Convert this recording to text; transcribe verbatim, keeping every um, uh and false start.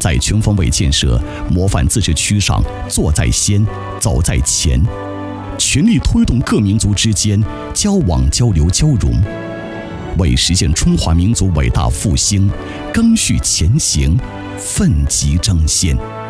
在全方位建设模范自治区上坐在先、走在前，全力推动各民族之间交往、交流、交融，为实现中华民族伟大复兴，赓续前行，奋楫争先。